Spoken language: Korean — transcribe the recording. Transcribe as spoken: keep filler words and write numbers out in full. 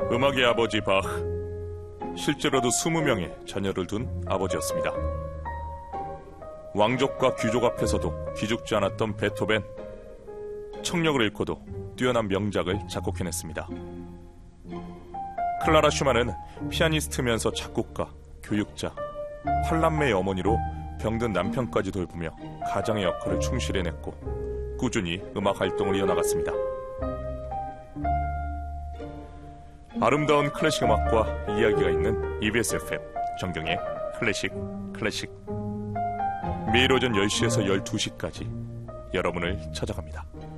음악의 아버지 바흐, 실제로도 스무 명의 자녀를 둔 아버지였습니다. 왕족과 귀족 앞에서도 기죽지 않았던 베토벤, 청력을 잃고도 뛰어난 명작을 작곡해냈습니다. 클라라 슈만은 피아니스트면서 작곡가, 교육자, 팔남매의 어머니로 병든 남편까지 돌보며 가장의 역할을 충실히 해냈고 꾸준히 음악 활동을 이어나갔습니다. 아름다운 클래식 음악과 이야기가 있는 이비에스 에프엠 정경의 클래식 클래식, 매일 오전 열 시에서 열두 시까지 여러분을 찾아갑니다.